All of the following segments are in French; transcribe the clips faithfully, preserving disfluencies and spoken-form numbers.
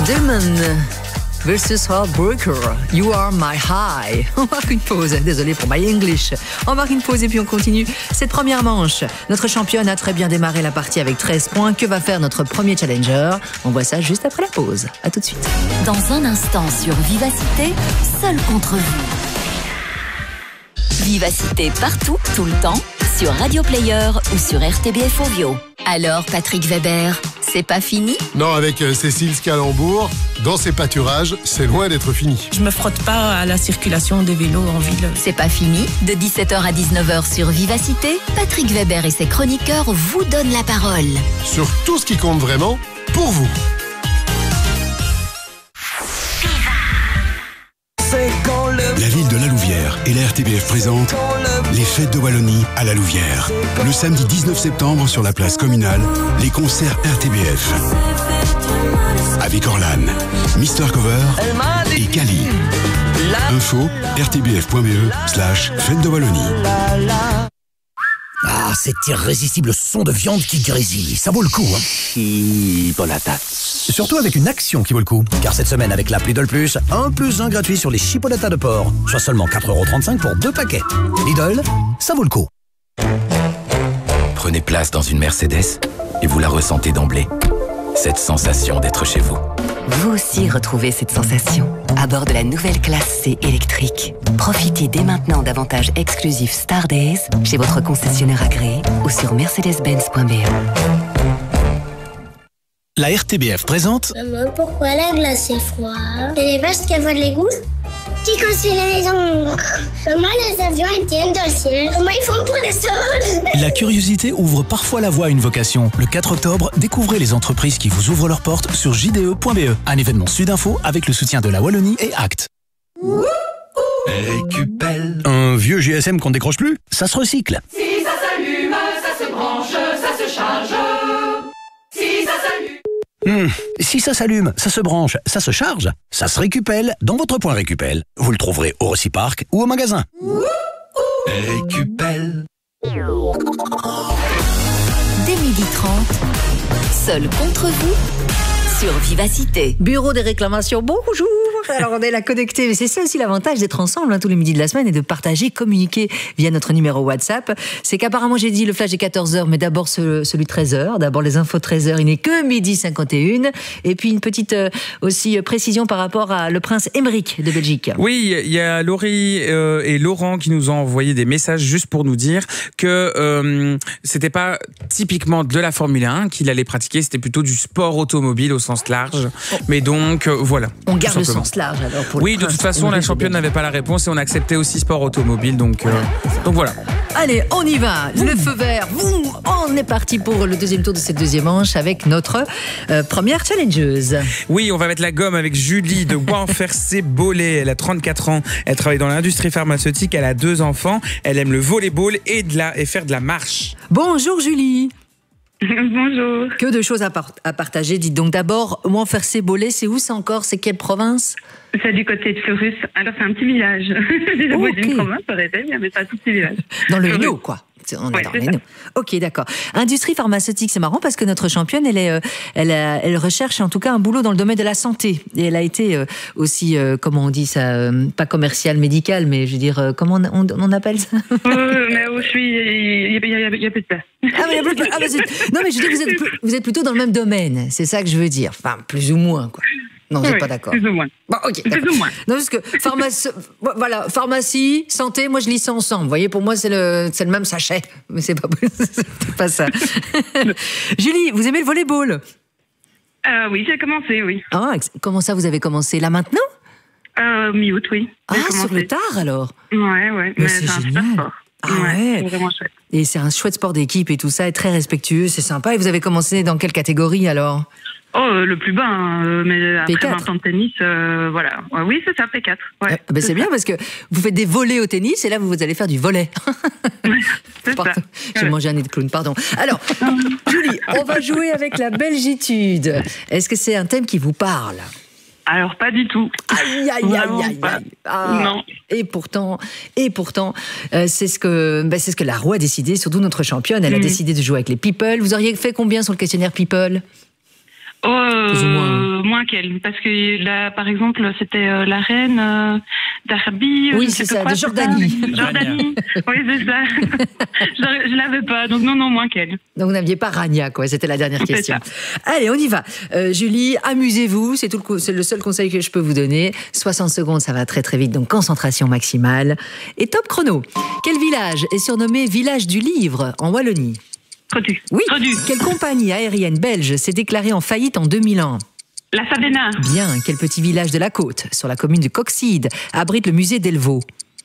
Demon versus Heartbreaker, You Are My High. On marque une pause, désolé pour my English. On marque une pause et puis on continue cette première manche. Notre championne a très bien démarré la partie avec treize points. Que va faire notre premier challenger? On voit ça juste après la pause. À tout de suite. Dans un instant sur Vivacité, seul contre vous. Vivacité partout, tout le temps, sur Radio Player ou sur R T B F Ovio. Alors, Patrick Weber, c'est pas fini? Non, avec Cécile Scalambourg, dans ses pâturages, c'est loin d'être fini. Je me frotte pas à la circulation des vélos en ville. C'est pas fini? De dix-sept heures à dix-neuf heures sur Vivacité, Patrick Weber et ses chroniqueurs vous donnent la parole. Sur tout ce qui compte vraiment, pour vous. La ville de La Louvière et la R T B F présentent les fêtes de Wallonie à La Louvière. Le samedi dix-neuf septembre sur la place communale, les concerts R T B F. Avec Orlan, Mister Cover et Kali. Info r t b f point b e slash fête de Wallonie. Ah, cet irrésistible son de viande qui grésille, ça vaut le coup, hein. Chipolatas. Surtout avec une action qui vaut le coup. Car cette semaine, avec l'app Lidl Plus, un plus un gratuit sur les chipolatas de porc. Soit seulement quatre euros trente-cinq pour deux paquets. Lidl, ça vaut le coup. Prenez place dans une Mercedes et vous la ressentez d'emblée. Cette sensation d'être chez vous. Vous aussi retrouvez cette sensation à bord de la nouvelle classe C électrique. Profitez dès maintenant d'avantages exclusifs Star Days chez votre concessionnaire agréé ou sur mercedes benz point b e. La R T B F présente... Maman, pourquoi la glace est froide? C'est les vaches qui avalent les gouttes qui cassent les encres. Comment les avions ils tiennent dans le ciel? Comment ils font pour les sols? La curiosité ouvre parfois la voie à une vocation. Le quatre octobre, découvrez les entreprises qui vous ouvrent leurs portes sur j d e point b e. Un événement Sudinfo avec le soutien de la Wallonie et Act. Récupelle. Un vieux G S M qu'on ne décroche plus? Ça se recycle. Si ça s'allume, ça se branche, ça se charge. Si ça s'allume. Hum, si ça s'allume, ça se branche, ça se charge, ça se récupelle dans votre point Récupel. Vous le trouverez au Reciparc ou au magasin. Récupelle. Dès midi trente, seul contre vous, sur Vivacité. Bureau des réclamations, bonjour. Alors on est là connectés, mais c'est ça aussi l'avantage d'être ensemble hein, tous les midis de la semaine et de partager, communiquer via notre numéro WhatsApp. C'est qu'apparemment j'ai dit le flash est quatorze heures, mais d'abord ce, celui treize heures, d'abord les infos treize heures, il n'est que midi cinquante et une. Et puis une petite euh, aussi euh, précision par rapport à le prince Émeric de Belgique. Oui, il y a Laurie euh, et Laurent qui nous ont envoyé des messages juste pour nous dire que euh, c'était pas typiquement de la Formule un qu'il allait pratiquer, c'était plutôt du sport automobile au sens large. Oh. Mais donc euh, voilà. On garde le sens large alors pour oui, de toute façon, la championne n'avait pas la réponse et on acceptait aussi sport automobile, donc, euh, donc voilà. Allez, on y va. Le feu vert. Vous, on est parti pour le deuxième tour de cette deuxième manche avec notre euh, première challengeuse. Oui, on va mettre la gomme avec Julie de Bois-en-Fercé-Bollé. Elle a trente-quatre ans. Elle travaille dans l'industrie pharmaceutique. Elle a deux enfants. Elle aime le volleyball et, de la, et faire de la marche. Bonjour Julie. Bonjour. Que de choses à, par- à partager. Dites donc d'abord, Bois-en-Fercé-Bollé, c'est où ça encore? C'est quelle province? C'est du côté de Fleurus. Alors c'est un petit village. J'ai okay. D'une province, ça aurait été bien, mais c'est un tout petit village. Dans le Hainaut, quoi. On est ouais, dans les Hainaut. Ok, d'accord. Industrie pharmaceutique, c'est marrant parce que notre championne, elle, est, elle, elle recherche en tout cas un boulot dans le domaine de la santé. Et elle a été aussi, euh, comment on dit ça, pas commercial, médical, mais je veux dire, comment on, on, on appelle ça? euh, Mais où je suis, il n'y a, a, a plus de place. Ah, mais il y a plus de place. Ah, mais non, mais je dis que vous êtes, vous êtes plutôt dans le même domaine. C'est ça que je veux dire. Enfin, plus ou moins, quoi. Non, vous n'êtes oui, pas d'accord. Plus ou moins. Bon, ok. Plus ou moins. Non, parce que pharmacie, voilà, pharmacie, santé, moi je lis ça ensemble. Vous voyez, pour moi c'est le, c'est le même sachet, mais c'est pas, c'est pas ça. Julie, vous aimez le volleyball? euh, Oui, j'ai commencé, oui. Ah, comment ça, vous avez commencé là maintenant? euh, Mi-août, oui. Ah, sur le tard alors? Ouais, ouais. Mais, mais c'est, c'est génial. Sport. Ah ouais, ouais. C'est vraiment chouette. Et c'est un chouette sport d'équipe et tout ça, est très respectueux, c'est sympa. Et vous avez commencé dans quelle catégorie alors? Oh, euh, le plus bas, hein, mais après P quatre. vingt ans de tennis, euh, voilà. Ouais, oui, c'est ça, P quatre. Ouais, ah, ben c'est, c'est bien parce que vous faites des volets au tennis et là, vous allez faire du volley. C'est pardon. ça. J'ai ouais. mangé un nez de clown, pardon. Alors, Julie, on va jouer avec la belgitude. Est-ce que c'est un thème qui vous parle? Alors, pas du tout. Aïe, aïe, aïe, aïe, aïe. Ah, non. Et pourtant, et pourtant euh, c'est, ce que, ben, c'est ce que la roue a décidé, surtout notre championne. Elle mmh. a décidé de jouer avec les people. Vous auriez fait combien sur le questionnaire people? Oh, euh, moins. moins moins qu'elle, parce que là, par exemple, c'était euh, la reine euh, d'Arabie. Oui, c'est ça, de Jordanie. Jordanie. Oui, c'est ça. je, je l'avais pas, donc non, non, moins qu'elle. Donc vous n'aviez pas Rania, quoi. C'était la dernière C'est question. ça. Allez, on y va. Euh, Julie, amusez-vous. C'est tout le, c'est le seul conseil que je peux vous donner. soixante secondes, ça va très très vite, donc concentration maximale. Et top chrono. Quel village est surnommé village du livre en Wallonie? Trodu. Oui. Trodu. Quelle compagnie aérienne belge s'est déclarée en faillite en deux mille un? La Sabena. Bien. Quel petit village de la côte, sur la commune de Coxide, abrite le musée d'Elvaux?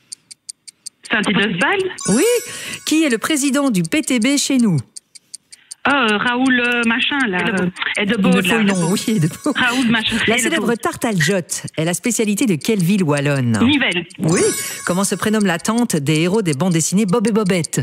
Saint-Idesbal. Oui. Qui est le président du P T B chez nous? Oh, euh, Raoul euh, machin, là. Et de Il me Baude, faut là. le nom, oui, Edebeau. Raoul machin. La célèbre tarte à Jotte est la spécialité de quelle ville wallonne? Nivelles. Oui. Comment se prénomme la tante des héros des bandes dessinées Bob et Bobette?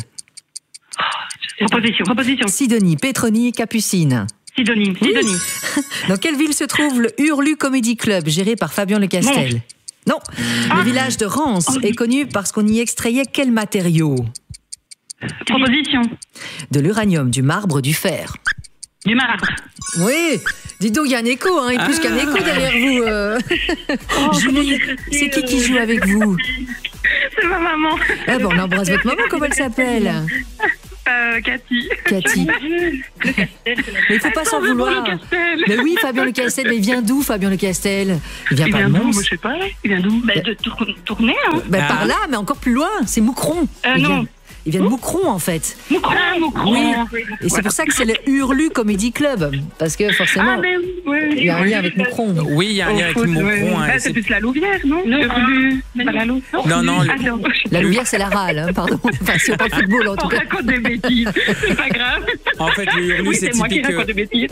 Proposition, proposition. Sidonie, Pétronie, Capucine. Sidonie, Sidonie. Dans quelle ville se trouve le Hurlu Comedy Club, géré par Fabien Lecastel? Non. Le village de Rance est connu parce qu'on y extrayait quel matériau? Proposition. De l'uranium, du marbre, du fer. Du marbre. Oui. Dites donc, il y a un écho, hein, et plus qu'un écho derrière vous. euh. Julie, c'est qui qui joue avec vous? C'est ma maman. Ah bon, on embrasse votre maman, comment elle s'appelle? Euh, Cathy. Cathy. Mais il faut pas s'en vouloir. Mais oui, Fabien Lecastel, mais il vient d'où, Fabien Lecastel? Il vient Il pas vient de d'où? Mons. Moi, je sais pas. Il vient d'où? Bah, de tour- tourner, hein. Bah, Ah. par là, mais encore plus loin, c'est Moucron. Euh, il, non. vient, il vient de Moucron, en fait. Moucron, Moucron. Oui. Et c'est pour ça que c'est le Hurlu Comedy Club. Parce que forcément, Ah, mais oui, oui. il y a un lien avec Moucron. Oui, il y a un lien avec Au foot, Moucron. ouais. hein, Ah, et c'est c'est- plus la Louvière, non? Hurlu. Pas la Louvière. Non, non, le- Ah, non. La Louvière, c'est la râle, hein, pardon. Enfin, si on parle football, en tout On cas. raconte des bêtises. C'est pas grave. En fait, le Hurlu, Oui, c'est c'est moi qui typique. raconte euh, des bêtises.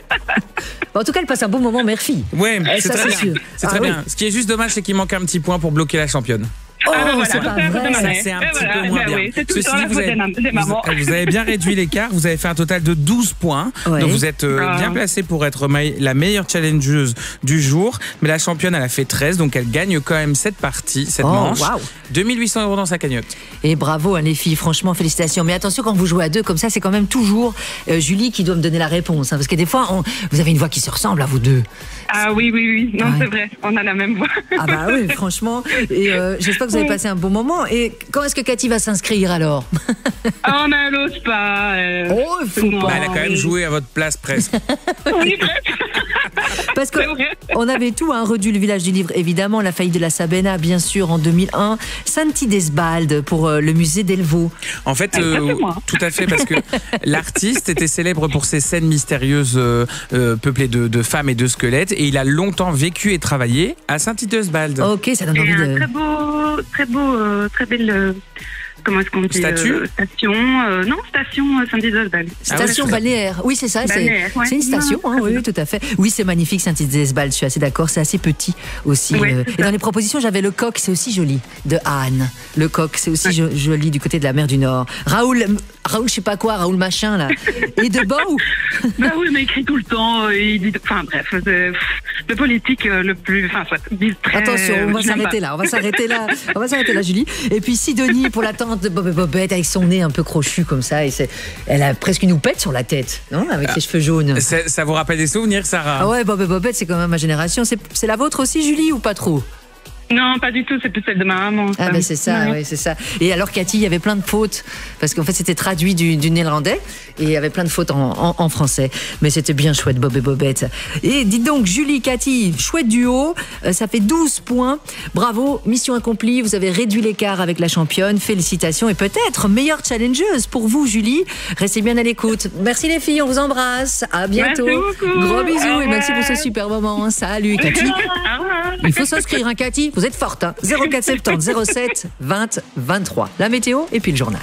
Bon, en tout cas, elle passe un bon moment, Murphy. Ouais, Eh, c'est ça, très c'est bien. sûr. C'est Ah très oui. bien. Ce qui est juste dommage, c'est qu'il manque un petit point pour bloquer la championne. Oh, Ah, bah, c'est voilà, pas ça, vrai. ça, Ça, Ouais. c'est un Et petit voilà, peu moins bah bien. oui, c'est tout Ceci dans la dit, vous faute avez, des nam- des mamans. vous- vous avez bien réduit l'écart. Vous avez fait un total de douze points. Ouais. Donc vous êtes euh, Ah. bien placé pour être ma- la meilleure challengeuse du jour. Mais la championne, elle a fait treize. Donc elle gagne quand même cette partie, cette Oh, manche. waouh. deux mille huit cents euros dans sa cagnotte. Et bravo, hein, les filles, franchement, félicitations. Mais attention, quand vous jouez à deux comme ça, c'est quand même toujours euh, Julie qui doit me donner la réponse. Hein, parce que des fois, on- vous avez une voix qui se ressemble à vous deux. Ah oui, oui, oui. Non, Ouais. c'est vrai. On a la même voix. Ah bah oui, franchement. Et euh, j'espère que vous avez Oui. passé un bon moment. Et quand est-ce que Cathy va s'inscrire alors? Oh, mais elle ose pas. euh. Oh, il faut Non. pas. Bah, elle a quand même joué à votre place presque. Oui, presque. Parce que C'est vrai. on avait tout, hein, Redu, le village du livre, évidemment, la faillite de la Sabena, bien sûr, en deux mille un, Saint-Idesbald pour euh, le musée d'Elvaux. En fait, Ah, ça, euh, c'est moi. tout à fait, parce que l'artiste était célèbre pour ses scènes mystérieuses euh, euh, peuplées de, de femmes et de squelettes, et il a longtemps vécu et travaillé à Saint-Idesbald. Ok, ça donne Et envie un de... très beau, très beau, euh, très belle. euh, Comment est-ce qu'on dit Statue euh, Station. euh, non, station euh, Saint-Isabelle. Station Ah oui, balnéaire. Oui, c'est ça. C'est Balnéaire, ouais. c'est une station, Non, hein, oui, oui, tout à fait. Oui, c'est magnifique, Saint-Idesbald. Je suis assez d'accord. C'est assez petit aussi. Ouais, euh. c'est Et ça. dans les propositions, j'avais le coq, c'est aussi joli, de Anne. Le coq, c'est aussi jo- joli du côté de la mer du Nord. Raoul, Raoul, je sais pas quoi, Raoul machin là. Et de Beau. Bah oui, mais il écrit tout le temps. euh, Il dit, enfin bref, euh, pff, le politique euh, le plus, enfin soit, dit très. Attention, on va je n'aime s'arrêter pas. là. On va s'arrêter là. On va s'arrêter là, Julie. Et puis Sidonie pour la tante de Bob et Bobette avec son nez un peu crochu comme ça. Et c'est, elle a presque une houppette sur la tête, non? Avec ses cheveux jaunes. Ça, ça vous rappelle des souvenirs, Sarah? Ah ouais, Bob et Bobette, c'est quand même ma génération. C'est, c'est la vôtre aussi, Julie, ou pas trop? Non, pas du tout. C'est plus celle de ma maman. Ah ben c'est ça, Ouais. ouais, c'est ça. Et alors Cathy, il y avait plein de fautes parce qu'en fait c'était traduit du, du néerlandais et il y avait plein de fautes en, en, en français. Mais c'était bien chouette, Bob et Bobette. Et dites donc, Julie, Cathy, chouette duo, euh, ça fait douze points. Bravo, mission accomplie. Vous avez réduit l'écart avec la championne. Félicitations et peut-être meilleure challengeuse pour vous, Julie. Restez bien à l'écoute. Merci les filles, on vous embrasse. À bientôt. Merci beaucoup. Gros bisous Au et merci pour ce revoir. super moment. Salut Cathy. Au revoir. Il faut s'inscrire, hein, Cathy. Vous êtes forte, hein. zéro quatre soixante-dix zéro sept vingt vingt-trois. La météo et puis le journal.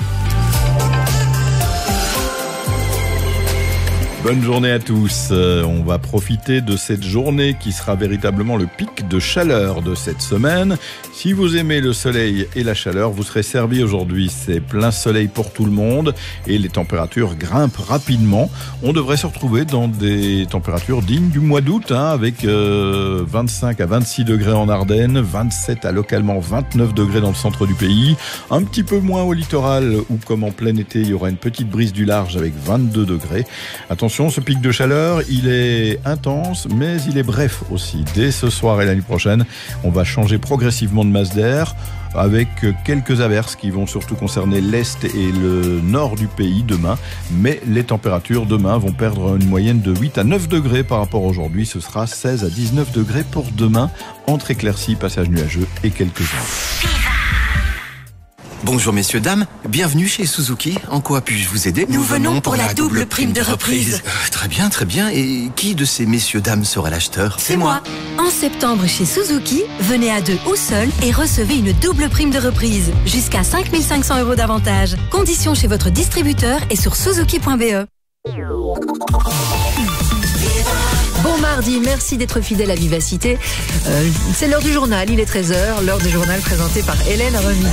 Bonne journée à tous. Euh, on va profiter de cette journée qui sera véritablement le pic de chaleur de cette semaine. Si vous aimez le soleil et la chaleur, vous serez servi aujourd'hui. C'est plein soleil pour tout le monde et les températures grimpent rapidement. On devrait se retrouver dans des températures dignes du mois d'août, hein, avec euh, vingt-cinq à vingt-six degrés en Ardennes, vingt-sept à localement vingt-neuf degrés dans le centre du pays. Un petit peu moins au littoral où, comme en plein été, il y aura une petite brise du large avec vingt-deux degrés. Attention Attention, ce pic de chaleur, il est intense, mais il est bref aussi. Dès ce soir et la nuit prochaine, on va changer progressivement de masse d'air, avec quelques averses qui vont surtout concerner l'Est et le Nord du pays demain. Mais les températures demain vont perdre une moyenne de huit à neuf degrés par rapport à aujourd'hui. Ce sera seize à dix-neuf degrés pour demain, entre éclaircies, passages nuageux et quelques heures. Bonjour messieurs, dames, bienvenue chez Suzuki. En quoi puis-je vous aider? Nous venons pour la double prime de reprise. Euh, très bien, très bien. Et qui de ces messieurs, dames sera l'acheteur? C'est moi. En septembre chez Suzuki, venez à deux ou seul et recevez une double prime de reprise. Jusqu'à cinq mille cinq cents euros d'avantage. Conditions chez votre distributeur et sur suzuki point b e. Bon mardi, merci d'être fidèle à Vivacité. Euh, c'est l'heure du journal, il est treize heures, l'heure du journal présenté par Hélène Remy.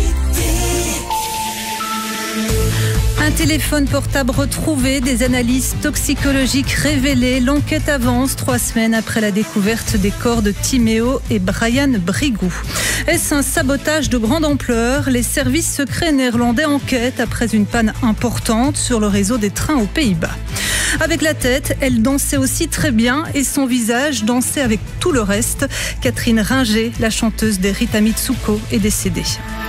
Un téléphone portable retrouvé, des analyses toxicologiques révélées. L'enquête avance trois semaines après la découverte des corps de Timéo et Brian Brigou. Est-ce un sabotage de grande ampleur? Les services secrets néerlandais enquêtent après une panne importante sur le réseau des trains aux Pays-Bas. Avec la tête, elle dansait aussi très bien et son visage dansait avec tout le reste. Catherine Ringer, la chanteuse des Rita Mitsuko, est décédée.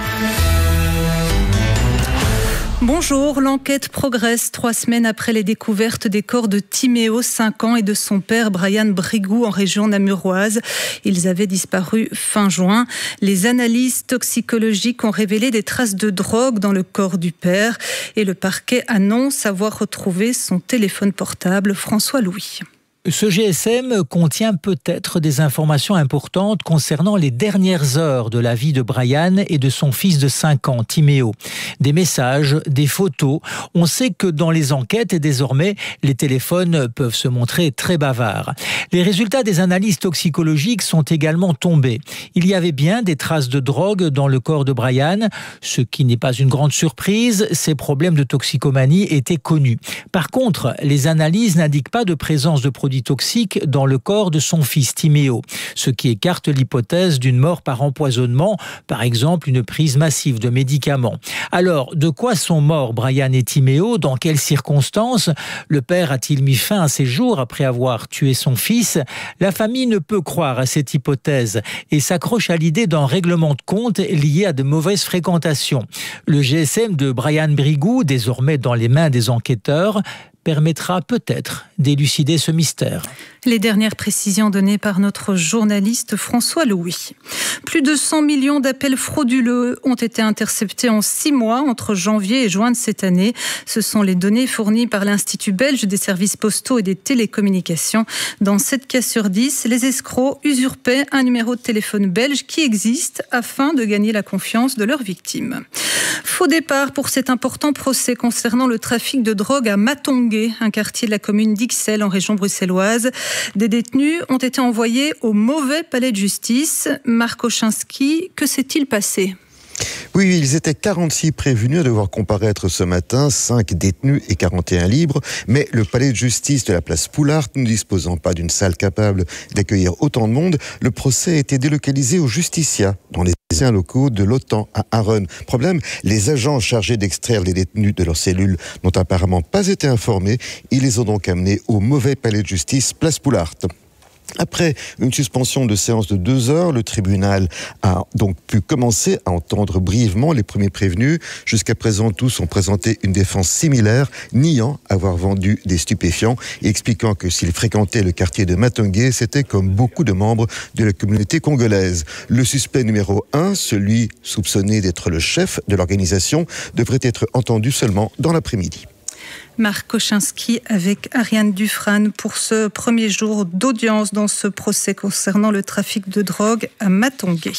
Bonjour, l'enquête progresse trois semaines après les découvertes des corps de Timéo, cinq ans, et de son père Brian Brigou en région namuroise. Ils avaient disparu fin juin. Les analyses toxicologiques ont révélé des traces de drogue dans le corps du père et le parquet annonce avoir retrouvé son téléphone portable. François Louis. Ce G S M contient peut-être des informations importantes concernant les dernières heures de la vie de Brian et de son fils de cinq ans, Timéo. Des messages, des photos. On sait que dans les enquêtes, désormais, les téléphones peuvent se montrer très bavards. Les résultats des analyses toxicologiques sont également tombés. Il y avait bien des traces de drogue dans le corps de Brian, ce qui n'est pas une grande surprise. Ses problèmes de toxicomanie étaient connus. Par contre, les analyses n'indiquent pas de présence de produits toxiques dans le corps de son fils Timéo, ce qui écarte l'hypothèse d'une mort par empoisonnement, par exemple une prise massive de médicaments. Alors, de quoi sont morts Brian et Timéo? Dans quelles circonstances? Le père a-t-il mis fin à ses jours après avoir tué son fils? La famille ne peut croire à cette hypothèse et s'accroche à l'idée d'un règlement de compte lié à de mauvaises fréquentations. Le G S M de Brian Brigou, désormais dans les mains des enquêteurs, permettra peut-être d'élucider ce mystère. Les dernières précisions données par notre journaliste François Louis. Plus de cent millions d'appels frauduleux ont été interceptés en six mois entre janvier et juin de cette année. Ce sont les données fournies par l'Institut belge des services postaux et des télécommunications. Dans sept cas sur dix, les escrocs usurpaient un numéro de téléphone belge qui existe afin de gagner la confiance de leurs victimes. Faux départ pour cet important procès concernant le trafic de drogue à Matongué, un quartier de la commune d'Ixelles en région bruxelloise. Des détenus ont été envoyés au mauvais palais de justice. Marc Ochinski, que s'est-il passé ? Oui, ils étaient quarante-six prévenus à devoir comparaître ce matin, cinq détenus et quarante et un libres, mais le palais de justice de la place Poulart, ne disposant pas d'une salle capable d'accueillir autant de monde, le procès a été délocalisé au Justicia, dans les anciens locaux de l'OTAN à Aron. Problème, les agents chargés d'extraire les détenus de leurs cellules n'ont apparemment pas été informés, ils les ont donc amenés au mauvais palais de justice, place Poulart. Après une suspension de séance de deux heures, le tribunal a donc pu commencer à entendre brièvement les premiers prévenus. Jusqu'à présent, tous ont présenté une défense similaire, niant avoir vendu des stupéfiants et expliquant que s'ils fréquentaient le quartier de Matongué, c'était comme beaucoup de membres de la communauté congolaise. Le suspect numéro un, celui soupçonné d'être le chef de l'organisation, devrait être entendu seulement dans l'après-midi. Marc Kochinski avec Ariane Dufrane pour ce premier jour d'audience dans ce procès concernant le trafic de drogue à Matongué.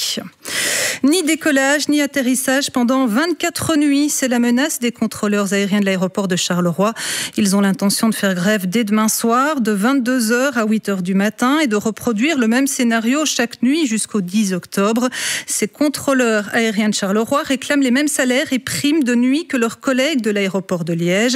Ni décollage, ni atterrissage pendant vingt-quatre nuits. C'est la menace des contrôleurs aériens de l'aéroport de Charleroi. Ils ont l'intention de faire grève dès demain soir, de vingt-deux heures à huit heures du matin, et de reproduire le même scénario chaque nuit jusqu'au dix octobre. Ces contrôleurs aériens de Charleroi réclament les mêmes salaires et primes de nuit que leurs collègues de l'aéroport de Liège.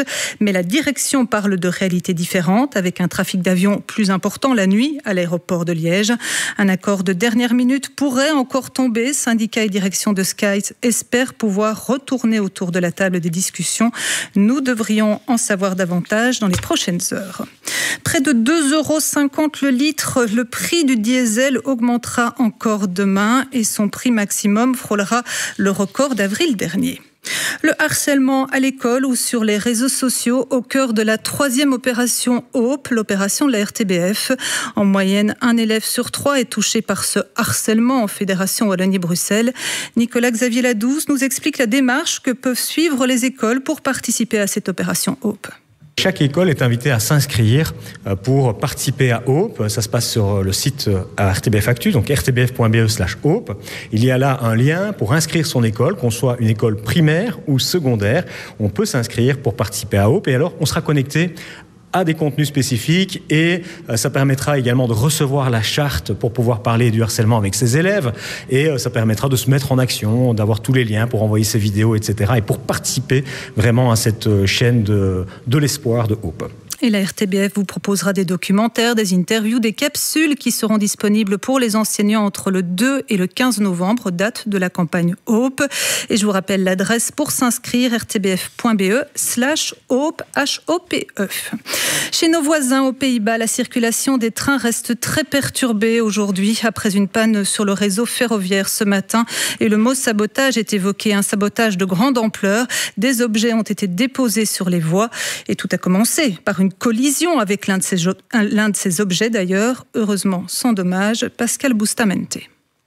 Mais la direction parle de réalités différentes, avec un trafic d'avions plus important la nuit à l'aéroport de Liège. Un accord de dernière minute pourrait encore tomber. Syndicats et direction de Sky espèrent pouvoir retourner autour de la table des discussions. Nous devrions en savoir davantage dans les prochaines heures. Près de deux euros cinquante le litre, le prix du diesel augmentera encore demain et son prix maximum frôlera le record d'avril dernier. Le harcèlement à l'école ou sur les réseaux sociaux au cœur de la troisième opération Hope, l'opération de la R T B F. En moyenne, un élève sur trois est touché par ce harcèlement en Fédération Wallonie-Bruxelles. Nicolas-Xavier Ladouze nous explique la démarche que peuvent suivre les écoles pour participer à cette opération Hope. Chaque école est invitée à s'inscrire pour participer à Hope. Ça se passe sur le site R T B F Actu, donc r t b f point b e slash hope. Il y a là un lien pour inscrire son école, qu'on soit une école primaire ou secondaire. On peut s'inscrire pour participer à Hope et alors on sera connecté à des contenus spécifiques et ça permettra également de recevoir la charte pour pouvoir parler du harcèlement avec ses élèves et ça permettra de se mettre en action, d'avoir tous les liens pour envoyer ses vidéos, et cetera et pour participer vraiment à cette chaîne de, de l'espoir de Hope. Et la R T B F vous proposera des documentaires, des interviews, des capsules qui seront disponibles pour les enseignants entre le deux et le quinze novembre, date de la campagne Hope. Et je vous rappelle l'adresse pour s'inscrire, r t b f point b e slash hope, H O P E. Chez nos voisins aux Pays-Bas, la circulation des trains reste très perturbée aujourd'hui après une panne sur le réseau ferroviaire ce matin. Et le mot sabotage est évoqué, un sabotage de grande ampleur. Des objets ont été déposés sur les voies et tout a commencé par une Une collision avec l'un de ces, l'un de ces objets d'ailleurs, heureusement sans dommage. Pascal Bustamente.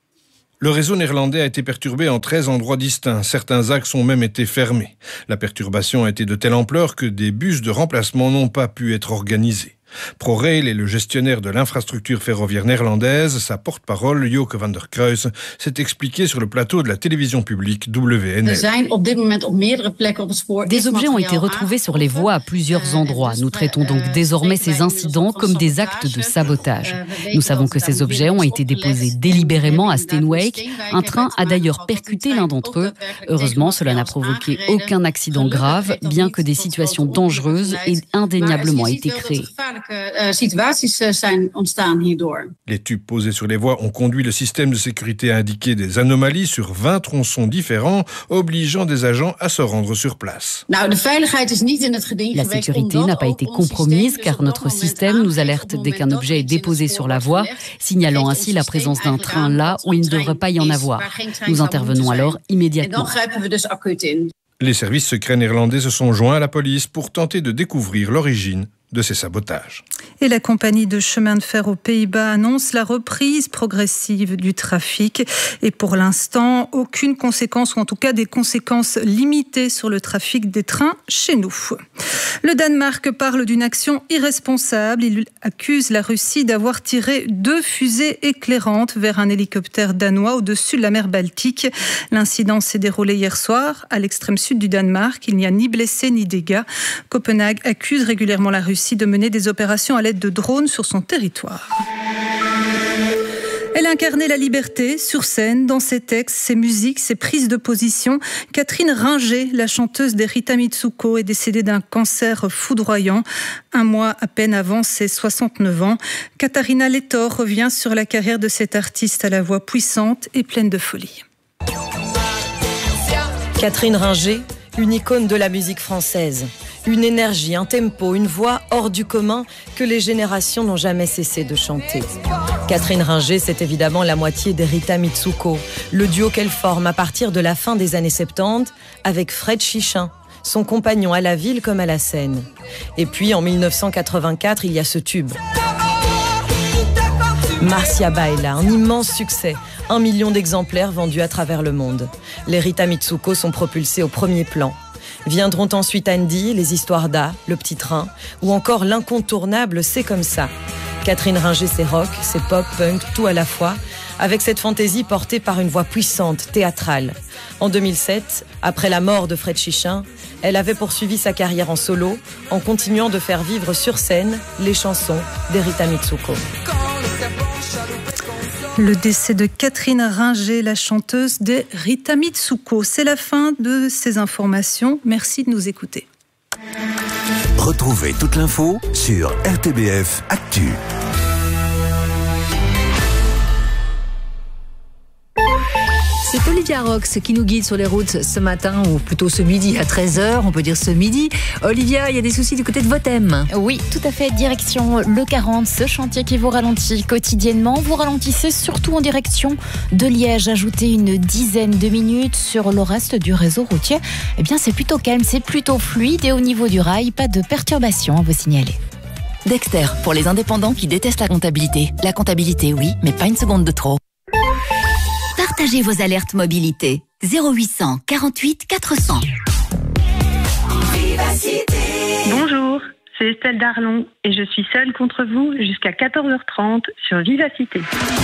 Le réseau néerlandais a été perturbé en treize endroits distincts. Certains axes ont même été fermés. La perturbation a été de telle ampleur que des bus de remplacement n'ont pas pu être organisés. ProRail est le gestionnaire de l'infrastructure ferroviaire néerlandaise. Sa porte-parole, Joke van der Kruis, s'est expliqué sur le plateau de la télévision publique W N L. Des objets ont été retrouvés sur les voies à plusieurs endroits. Nous traitons donc désormais ces incidents comme des actes de sabotage. Nous savons que ces objets ont été déposés délibérément à Steenwijk. Un train a d'ailleurs percuté l'un d'entre eux. Heureusement, cela n'a provoqué aucun accident grave, bien que des situations dangereuses aient indéniablement été créées. Les tubes posés sur les voies ont conduit le système de sécurité à indiquer des anomalies sur vingt tronçons différents, obligeant des agents à se rendre sur place. La sécurité n'a pas été compromise car notre système nous alerte dès qu'un objet est déposé sur la voie, signalant ainsi la présence d'un train là où il ne devrait pas y en avoir. Nous intervenons alors immédiatement. Les services secrets néerlandais se sont joints à la police pour tenter de découvrir l'origine de ces sabotages. Et la compagnie de chemin de fer aux Pays-Bas annonce la reprise progressive du trafic. Et pour l'instant, aucune conséquence, ou en tout cas des conséquences limitées sur le trafic des trains chez nous. Le Danemark parle d'une action irresponsable. Il accuse la Russie d'avoir tiré deux fusées éclairantes vers un hélicoptère danois au-dessus de la mer Baltique. L'incident s'est déroulé hier soir à l'extrême sud du Danemark. Il n'y a ni blessés ni dégâts. Copenhague accuse régulièrement la Russie de mener des opérations à l'aide de drones sur son territoire. Elle incarnait la liberté sur scène, dans ses textes, ses musiques, ses prises de position. Catherine Ringer, la chanteuse des Rita Mitsuko, est décédée d'un cancer foudroyant, un mois à peine avant ses soixante-neuf ans. Katharina Lettor revient sur la carrière de cette artiste à la voix puissante et pleine de folie. Catherine Ringer, une icône de la musique française. Une énergie, un tempo, une voix hors du commun que les générations n'ont jamais cessé de chanter. Catherine Ringer, c'est évidemment la moitié des Rita Mitsuko, le duo qu'elle forme à partir de la fin des années soixante-dix avec Fred Chichin, son compagnon à la ville comme à la scène. Et puis en mille neuf cent quatre-vingt-quatre, il y a ce tube. Marcia Baila, un immense succès, un million d'exemplaires vendus à travers le monde. Les Rita Mitsuko sont propulsés au premier plan. Viendront ensuite Andy, Les Histoires d'A, Le Petit Train, ou encore l'incontournable C'est comme ça. Catherine Ringer, c'est rock, c'est pop, punk, tout à la fois, avec cette fantaisie portée par une voix puissante, théâtrale. En deux mille sept, après la mort de Fred Chichin, elle avait poursuivi sa carrière en solo, en continuant de faire vivre sur scène les chansons des Rita Mitsuko. Le décès de Catherine Ringer, la chanteuse des Rita Mitsuko. C'est la fin de ces informations. Merci de nous écouter. Retrouvez toute l'info sur R T B F Actu. C'est Olivia Rox qui nous guide sur les routes ce matin, ou plutôt ce midi à treize heures, on peut dire ce midi. Olivia, il y a des soucis du côté de Votem. Oui, tout à fait. Direction l'E quarante, ce chantier qui vous ralentit quotidiennement. Vous ralentissez surtout en direction de Liège. Ajoutez une dizaine de minutes sur le reste du réseau routier. Eh bien, c'est plutôt calme, c'est plutôt fluide et au niveau du rail, pas de perturbations à vous signaler. Dexter, pour les indépendants qui détestent la comptabilité. La comptabilité, oui, mais pas une seconde de trop. Partagez vos alertes mobilité. zéro huit cent quarante-huit quatre cents. Bonjour, c'est Estelle Darlon et je suis seule contre vous jusqu'à quatorze heures trente sur Vivacité.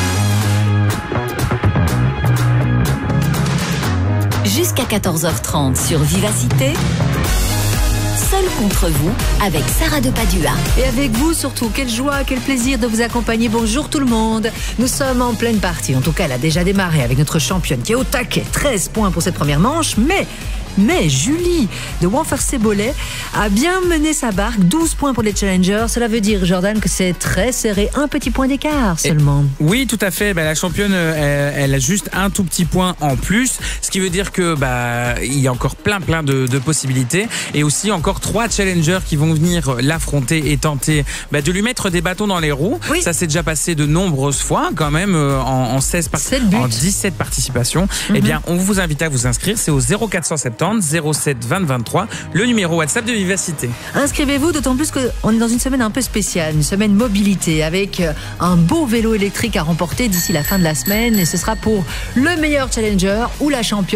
Jusqu'à quatorze heures trente sur Vivacité. Seul contre vous, avec Sarah de Padua. Et avec vous surtout, quelle joie, quel plaisir de vous accompagner. Bonjour tout le monde. Nous sommes en pleine partie. En tout cas, elle a déjà démarré avec notre championne qui est au taquet. treize points pour cette première manche, mais... Mais Julie de Wanfer-Sébolet a bien mené sa barque, douze points pour les challengers. Cela veut dire, Jordan, que c'est très serré, un petit point d'écart seulement. Et oui, tout à fait. Bah, la championne, elle, elle a juste un tout petit point en plus, ce qui veut dire que bah il y a encore plein plein de, de possibilités, et aussi encore trois challengers qui vont venir l'affronter et tenter bah, de lui mettre des bâtons dans les roues. Oui. Ça s'est déjà passé de nombreuses fois, quand même, en, en seize part- en dix-sept participations. Mm-hmm. Eh bien, on vous invite à vous inscrire. C'est au zéro quatre cent soixante-dix zéro sept vingt vingt-trois, le numéro WhatsApp de Vivacité. Inscrivez-vous, d'autant plus qu'on est dans une semaine un peu spéciale, une semaine mobilité, avec un beau vélo électrique à remporter d'ici la fin de la semaine, et ce sera pour le meilleur challenger ou la championne